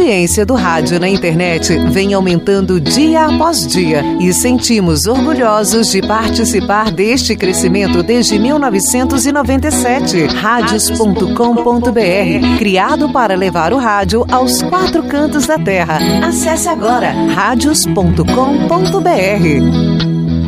audiência do rádio na internet vem aumentando dia após dia e sentimos orgulhosos de participar deste crescimento desde 1997. Radios.com.br, criado para levar o rádio aos 4 cantos da terra. Acesse agora radios.com.br.